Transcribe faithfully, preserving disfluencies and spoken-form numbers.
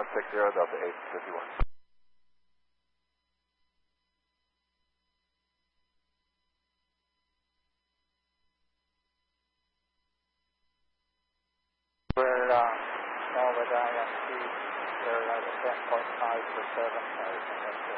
six zero, Delta eight fifty-one. We're uh, now with I M C, we're at ten point five for seven.